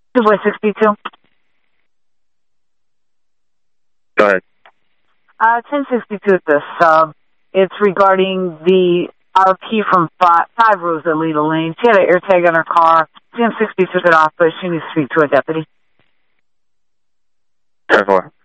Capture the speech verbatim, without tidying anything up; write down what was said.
two four sixty-two. Go ahead. Uh, ten sixty-two at the sub. It's regarding the R P from five, five Rosalita Lane. She had an air tag on her car. ten sixty took it off, but she needs to speak to a deputy. ten four.